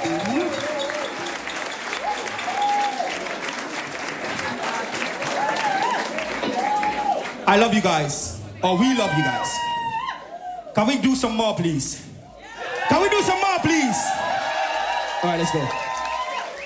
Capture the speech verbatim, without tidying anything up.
I love you guys. Or we love you guys. Can we do some more, please? Can we do some more, please? All right, let's go.